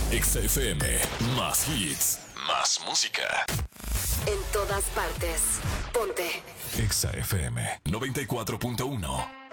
Exa FM, más hits, más música. En todas partes. Ponte. Exa FM 94.1.